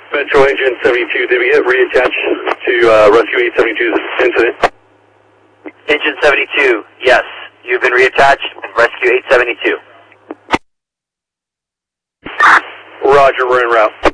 Metro Engine 72, did we get reattached to Rescue 872's incident? Engine 72, yes. You've been reattached with Rescue 872. Roger, we're en route.